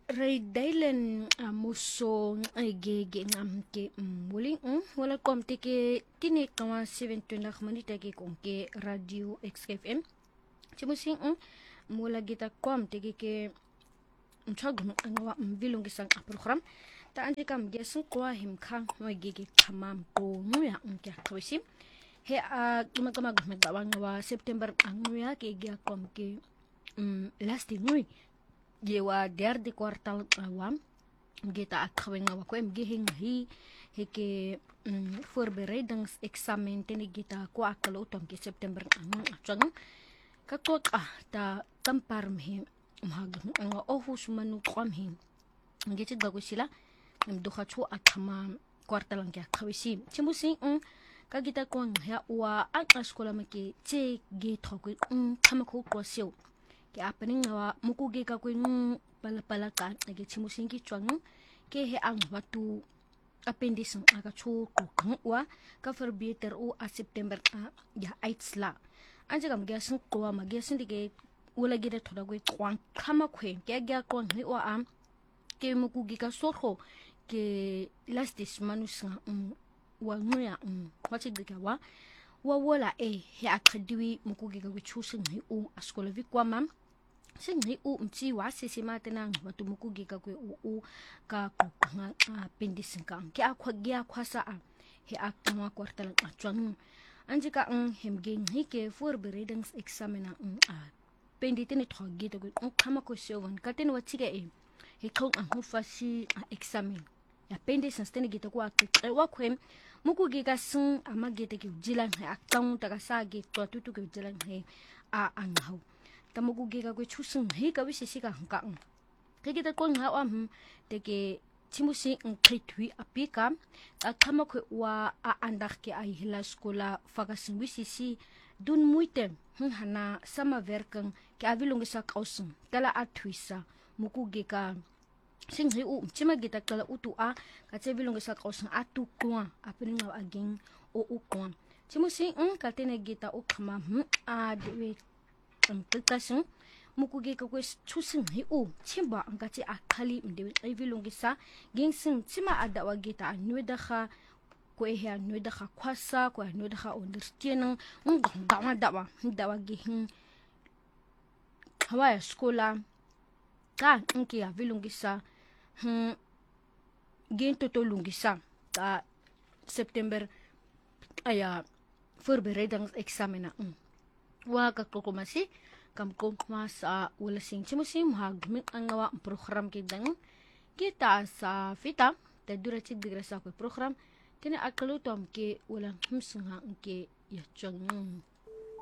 Ray Dylan muso gege ngamke muling wala kom teke tini kama 720 manita ke konke radio XFM chimusing mula gita kom teke ke mchagum ngawa mbilong gisang program ta ante kam gesun kwa him khang mo gege khamam to nuya unke khawisim he a gumagama ngawa September angnuya ke gya kom ke last nui Jewa derde kwartal awam gita akhawen nga wakwem gihing hi heke voorbereidingsexamen teni gita ko akalo tom ke September ang atang kakwa ta kamparm hi mahag nga ohus manu kwam hi ngiti dago sila mduha chu akhama kwartal ang khawisi chimusi kagita ko nga wa akaskola make che ge thokui khama ko kwasyo ke apening ngawa mukuge ka kuin pala ka nage chimusingi chwang ke he ang watu appendix aga chu ko wa ka verbieter o a September ya aitsla anje kam gasin ko ma gasin dige wala gide thoda gwe kwang khama khwe ke ga ko ni o am ke mukuge ka sorho ke last this manus wa nuya wachi dige wa wala he akadiwi mukuge ka chusin hi o askola vi kwa mam singi u mti wa sisi matena watu mukugi ka kwe u ka nga appendix ka ke akwa gya kwasa he akwa kwartal atwang anjika hemgeng hike voorbereidingsexamen penditene thogi to kama ko sewan katen wachige he kong hufasi examen ya appendix stene gita kwa wa kwem mukugi ka sun amagete ke jilan he akang ta sa ge to tutu ke jilan he anghau tamuguge ka kwe chusung hi ka wisisi ka hangkang kagita ko nga teke chimusi ngkritwi apika akama kwe wa andak ke ai hila skola fagasin wisisi dun muite hana sama verkang ke avilong sa kausung tala atwisa mukuge ka singhi chima gita kala utu ka chevilong sa kausung atu kwa apininga aging o kwa chimusi katene gita ukama dewe tasung mukuge ka kwes chusing hi chimba angati akhali mdewe ivilongisa gingsing chima adawa gita anweda kha ko he anweda kha khwasa ko anweda kha understand dawa gihin hawa skola ka nki avilongisa gento to lungisa ta September aya voorbereidingsexamen wa kakokomasi kam kommas wala sing chimusim hagmin angawa program kidang kita sa fita ta durati digresa ko program tini akalutom ke wala humsunga ke ya chang